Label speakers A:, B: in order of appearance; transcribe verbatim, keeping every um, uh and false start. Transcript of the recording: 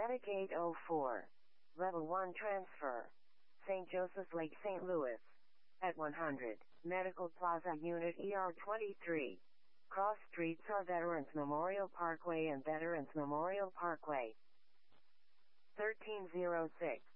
A: Medicaid oh four. Level one transfer. Saint Joseph's Lake, Saint Louis. At one hundred. Medical Plaza Unit E R twenty-three. Cross streets are Veterans Memorial Parkway and Veterans Memorial Parkway. thirteen oh six.